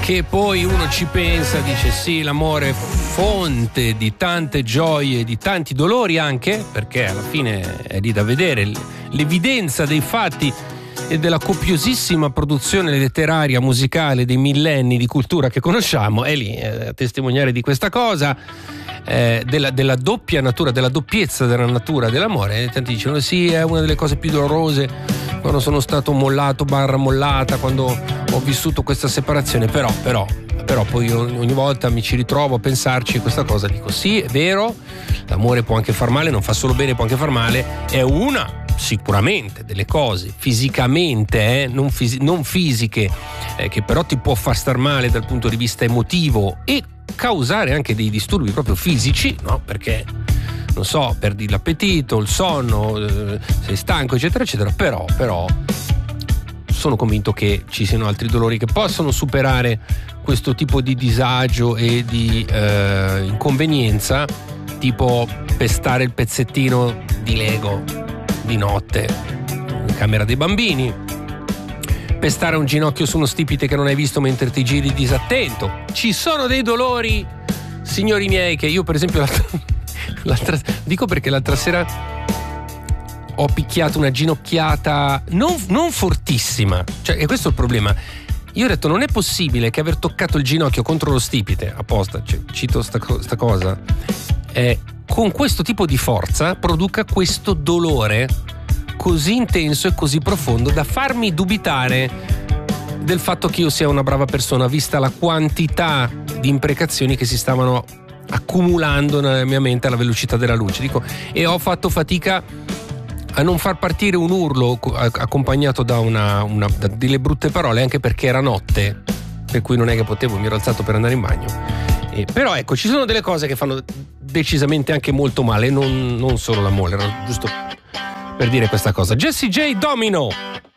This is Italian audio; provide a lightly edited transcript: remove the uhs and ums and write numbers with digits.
che poi uno ci pensa, dice sì, l'amore è fonte di tante gioie, di tanti dolori anche, perché alla fine è lì da vedere l'evidenza dei fatti e della copiosissima produzione letteraria, musicale dei millenni di cultura che conosciamo, è lì a testimoniare di questa cosa, della doppia natura, della doppiezza della natura dell'amore. Tanti dicono sì, è una delle cose più dolorose quando sono stato mollato / mollata, quando ho vissuto questa separazione, però poi ogni volta mi ci ritrovo a pensarci questa cosa, dico sì, è vero, l'amore può anche far male, non fa solo bene, può anche far male, è una sicuramente delle cose fisicamente, non fisiche, che però ti può far star male dal punto di vista emotivo e causare anche dei disturbi proprio fisici, no? Perché non so, perdi l'appetito, il sonno, sei stanco, eccetera eccetera, però sono convinto che ci siano altri dolori che possono superare questo tipo di disagio e di inconvenienza, tipo pestare il pezzettino di Lego di notte in camera dei bambini, pestare un ginocchio su uno stipite che non hai visto mentre ti giri disattento. Ci sono dei dolori, signori miei, che io per esempio dico perché l'altra sera ho picchiato una ginocchiata non fortissima, cioè, e questo è il problema. Io ho detto non è possibile che aver toccato il ginocchio contro lo stipite apposta, cioè, cito sta cosa, con questo tipo di forza produca questo dolore così intenso e così profondo da farmi dubitare del fatto che io sia una brava persona, vista la quantità di imprecazioni che si stavano accumulando nella mia mente alla velocità della luce. Dico, e ho fatto fatica a non far partire un urlo accompagnato da delle brutte parole, anche perché era notte, per cui non è che potevo, mi ero alzato per andare in bagno. Però ecco, ci sono delle cose che fanno decisamente anche molto male, non solo l'amore, era giusto per dire questa cosa. Jessie J, Domino.